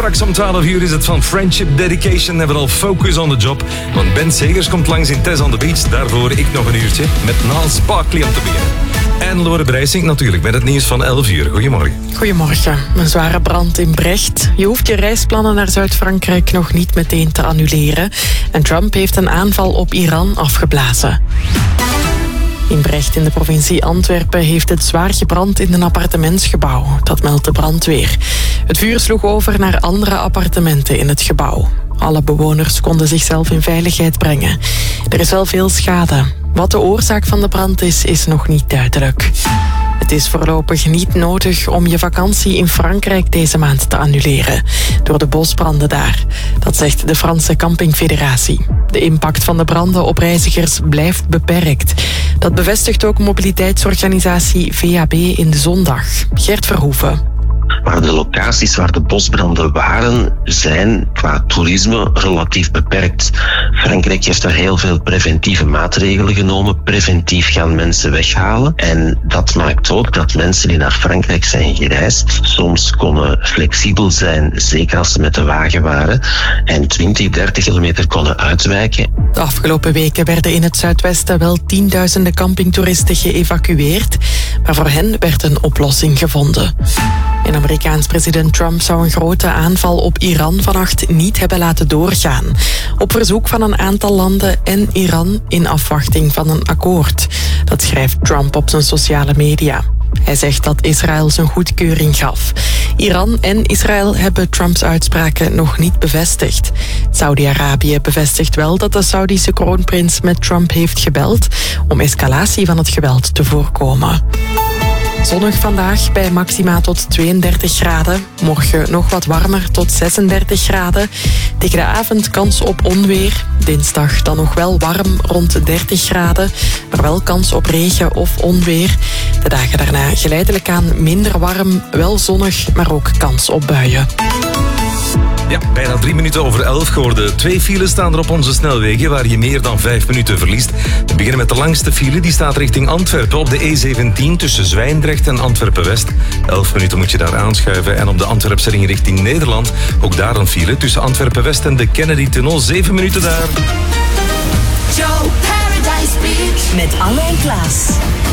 Straks om 12 uur is het van Friendship Dedication. Hebben we al Focus on the Job. Want Ben Segers komt langs in Tess on the Beach. Daarvoor ik nog een uurtje met Niles Sparkley om te beginnen. En Lore Breisink natuurlijk met het nieuws van 11 uur. Goedemorgen. Goedemorgen. Een zware brand in Brecht. Je hoeft je reisplannen naar Zuid-Frankrijk nog niet meteen te annuleren. En Trump heeft een aanval op Iran afgeblazen. In Brecht in de provincie Antwerpen heeft het zwaar gebrand in een appartementsgebouw. Dat meldt de brandweer. Het vuur sloeg over naar andere appartementen in het gebouw. Alle bewoners konden zichzelf in veiligheid brengen. Er is wel veel schade. Wat de oorzaak van de brand is nog niet duidelijk. Het is voorlopig niet nodig om je vakantie in Frankrijk deze maand te annuleren. Door de bosbranden daar. Dat zegt de Franse Campingfederatie. De impact van de branden op reizigers blijft beperkt. Dat bevestigt ook mobiliteitsorganisatie VAB in de Zondag. Gert Verhoeven. Maar de locaties waar de bosbranden waren, zijn qua toerisme relatief beperkt. Frankrijk heeft daar heel veel preventieve maatregelen genomen. Preventief gaan mensen weghalen. En dat maakt ook dat mensen die naar Frankrijk zijn gereisd soms konden flexibel zijn, zeker als ze met de wagen waren, en 20, 30 kilometer konden uitwijken. De afgelopen weken werden in het zuidwesten wel tienduizenden campingtoeristen geëvacueerd, maar voor hen werd een oplossing gevonden. En Amerikaans president Trump zou een grote aanval op Iran vannacht niet hebben laten doorgaan. Op verzoek van een aantal landen en Iran in afwachting van een akkoord. Dat schrijft Trump op zijn sociale media. Hij zegt dat Israël zijn goedkeuring gaf. Iran en Israël hebben Trumps uitspraken nog niet bevestigd. Saudi-Arabië bevestigt wel dat de Saudische kroonprins met Trump heeft gebeld om escalatie van het geweld te voorkomen. Zonnig vandaag bij maxima tot 32 graden. Morgen nog wat warmer tot 36 graden. Tegen de avond kans op onweer. Dinsdag dan nog wel warm rond 30 graden. Maar wel kans op regen of onweer. De dagen daarna geleidelijk aan minder warm. Wel zonnig, maar ook kans op buien. Ja, bijna 3 minuten over 11 geworden. 2 files staan er op onze snelwegen waar je meer dan 5 minuten verliest. We beginnen met de langste file. Die staat richting Antwerpen op de E17 tussen Zwijndrecht en Antwerpen-West. 11 minuten moet je daar aanschuiven. En op de Antwerpse ring richting Nederland ook daar een file tussen Antwerpen-West en de Kennedy-tunnel. 7 minuten daar. Joe Paradise Beach met Anne en Klaas.